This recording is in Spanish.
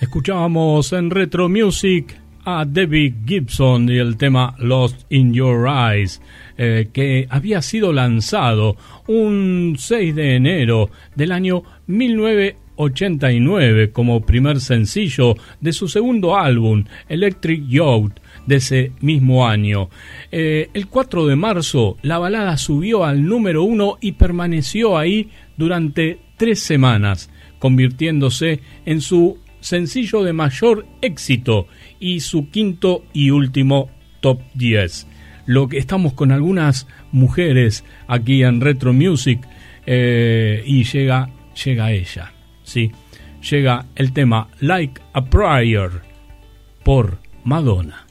Escuchábamos en Retro Music a Debbie Gibson y el tema Lost in Your Eyes, que había sido lanzado un 6 de enero del año 1989 como primer sencillo de su segundo álbum, Electric Youth, de ese mismo año. El 4 de marzo la balada subió al número 1 y permaneció ahí durante 3 semanas, convirtiéndose en su sencillo de mayor éxito y su quinto y último top 10. Lo que estamos con algunas mujeres aquí en Retro Music, y llega ella, ¿sí? Llega el tema Like a Prayer por Madonna.